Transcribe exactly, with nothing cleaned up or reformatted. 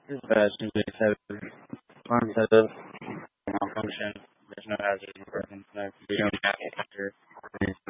This badge simply has farm setup, malfunction. There's no hazard in presence. No, we don't have to enter.